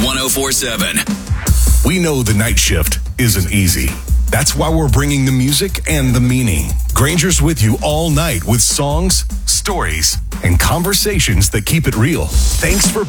1047. We know the night shift isn't easy. That's why we're bringing the music and the meaning. Granger's with you all night with songs, stories, and conversations that keep it real. Thanks for